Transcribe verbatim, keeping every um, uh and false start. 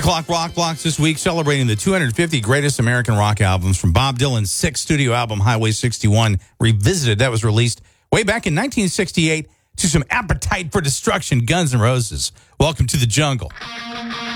O'Clock Rock Blocks this week celebrating the two hundred fifty greatest American rock albums from Bob Dylan's sixth studio album, Highway sixty-one, Revisited. That was released way back in nineteen sixty-eight to some Appetite for Destruction, Guns N' Roses. Welcome to the jungle.